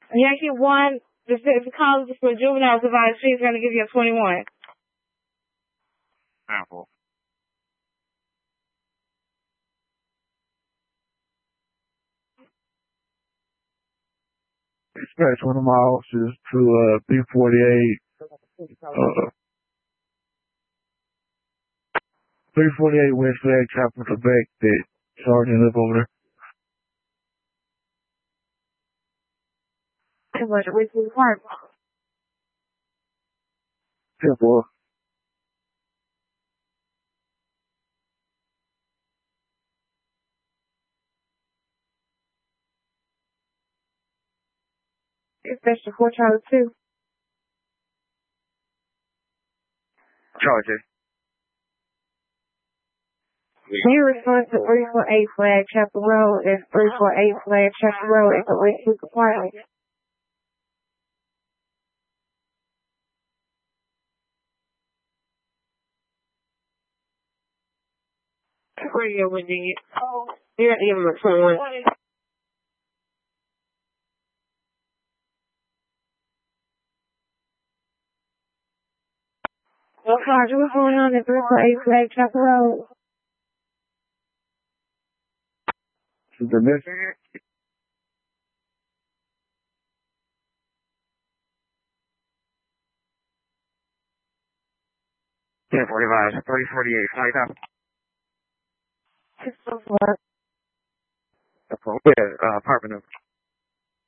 Yankee 1, the college for juveniles of ISG is going to give you a 21. Apple. Dispatch one of my officers to B48, 348 West Flag Chapel Quebec, that sergeant up over there. Too much Richmond Park. Yeah, boy. Dispatch to 4 Charlie 2. Charger. Can you respond to 348 Flag Chapel Road and 348 Flag Chapel Road at the Richmond Department? Radio Virginia. You're at the end of 21. Well, Sergeant, what's going on at 348 Flag Chapel Road? The messenger? 1045, 348, flight up. It's so far. Yeah, apartment number.